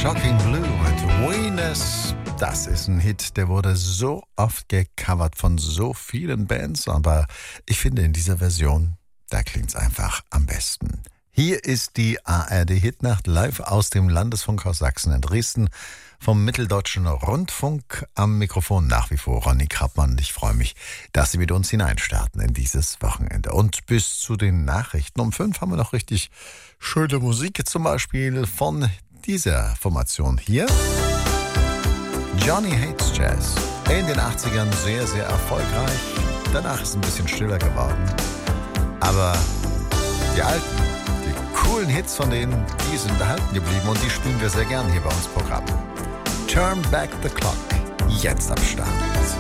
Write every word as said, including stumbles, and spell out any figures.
Shocking Blue mit Venus. Das ist ein Hit, der wurde so oft gecovert von so vielen Bands, aber ich finde in dieser Version, da klingt's einfach am besten. Hier ist die A R D-Hitnacht live aus dem Landesfunkhaus Sachsen in Dresden vom Mitteldeutschen Rundfunk. Am Mikrofon nach wie vor Ronny Krappmann. Ich freue mich, dass Sie mit uns hineinstarten in dieses Wochenende. Und bis zu den Nachrichten um fünf haben wir noch richtig schöne Musik, zum Beispiel von dieser Formation hier. Johnny Hates Jazz. In den achtzigern sehr, sehr erfolgreich. Danach ist es ein bisschen stiller geworden. Aber die alten, die coolen Hits von denen, die sind erhalten geblieben und die spielen wir sehr gern hier bei uns im Programm. Turn Back the Clock. Jetzt am Start.